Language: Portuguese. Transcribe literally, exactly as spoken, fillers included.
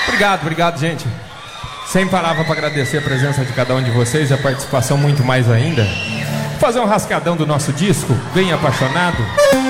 Obrigado, obrigado, gente. Sem palavra para agradecer a presença de cada um de vocês e a participação muito mais ainda. Vou fazer um rascadão do nosso disco, Bem Apaixonado.